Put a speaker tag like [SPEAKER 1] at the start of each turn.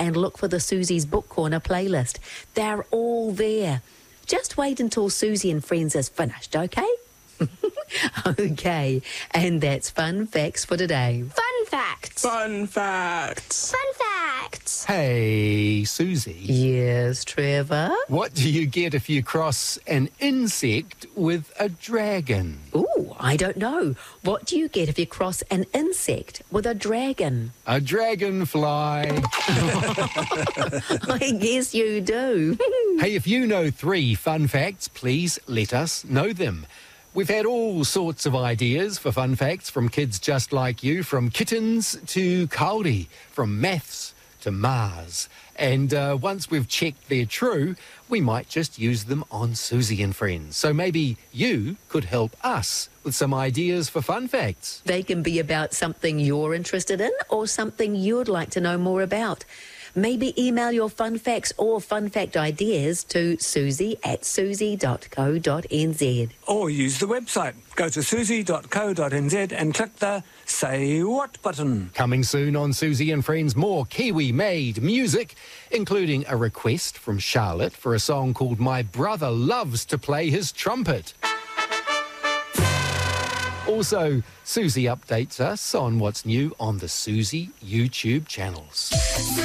[SPEAKER 1] and look for the Susie's Book Corner playlist. They're all there. Just wait until Susie and Friends is finished, okay? Okay, and that's Fun Facts for today.
[SPEAKER 2] Fun facts.
[SPEAKER 3] Fun facts.
[SPEAKER 2] Fun facts.
[SPEAKER 4] Hey, Susie.
[SPEAKER 1] Yes, Trevor?
[SPEAKER 4] What do you get if you cross an insect with a dragon?
[SPEAKER 1] Ooh, I don't know. What do you get if you cross an insect with a dragon?
[SPEAKER 4] A dragonfly.
[SPEAKER 1] I guess you do.
[SPEAKER 4] Hey, if you know 3 fun facts, please let us know them. We've had all sorts of ideas for fun facts from kids just like you, from kittens to kauri, from maths to Mars. And once we've checked they're true, we might just use them on Susie and Friends. So maybe you could help us with some ideas for fun facts.
[SPEAKER 1] They can be about something you're interested in or something you'd like to know more about. Maybe email your fun facts or fun fact ideas to susie@susie.co.nz.
[SPEAKER 5] Or use the website. Go to susie.co.nz and click the Say What button.
[SPEAKER 4] Coming soon on Susie and Friends, more Kiwi-made music, including a request from Charlotte for a song called My Brother Loves to Play His Trumpet. Also, Susie updates us on what's new on the Susie YouTube channels.